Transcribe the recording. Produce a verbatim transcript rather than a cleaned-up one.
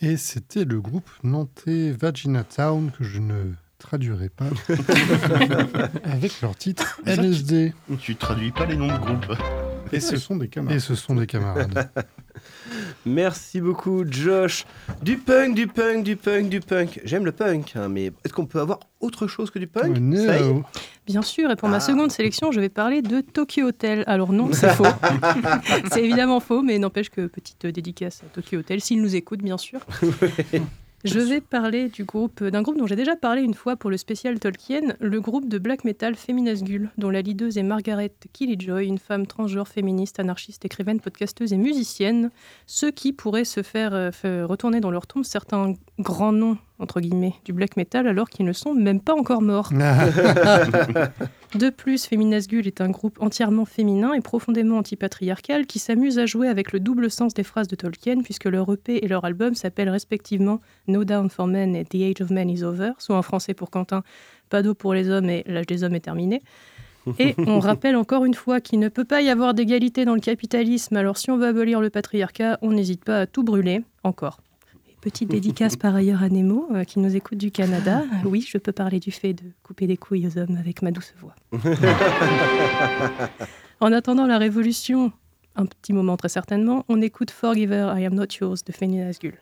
Et c'était le groupe nantais Vagina Town, que je ne traduirai pas, avec leur titre L S D. Tu, tu traduis pas les noms de groupes. Et ce sont des camarades. Et ce sont des camarades. Merci beaucoup, Josh. Du punk, du punk, du punk, du punk. J'aime le punk, hein, mais est-ce qu'on peut avoir autre chose que du punk? Oh, no. Ça y est. Bien sûr, et pour Ah. ma seconde sélection, je vais parler de Tokyo Hotel. Alors non, c'est faux. C'est évidemment faux, mais n'empêche que petite dédicace à Tokyo Hotel, s'ils nous écoutent, bien sûr. Je vais parler du groupe, d'un groupe dont j'ai déjà parlé une fois pour le spécial Tolkien, le groupe de black metal Feminazgul, dont la leaduse est Margaret Killjoy, une femme transgenre, féministe, anarchiste, écrivaine, podcasteuse et musicienne. Ceux qui pourraient se faire, euh, faire retourner dans leur tombe certains grands noms, entre guillemets, du black metal, alors qu'ils ne sont même pas encore morts. De plus, Feminazgul est un groupe entièrement féminin et profondément antipatriarcal qui s'amuse à jouer avec le double sens des phrases de Tolkien, puisque leur E P et leur album s'appellent respectivement No Down for Men et The Age of Man is Over, soit en français pour Quentin, pas d'eau pour les hommes et l'âge des hommes est terminé. Et on rappelle encore une fois qu'il ne peut pas y avoir d'égalité dans le capitalisme, alors si on veut abolir le patriarcat, on n'hésite pas à tout brûler, encore. Petite dédicace par ailleurs à Nemo, euh, qui nous écoute du Canada. Oui, je peux parler du fait de couper des couilles aux hommes avec ma douce voix. En attendant la révolution, un petit moment très certainement, on écoute Forgiver, I Am Not Yours de Feminazgul.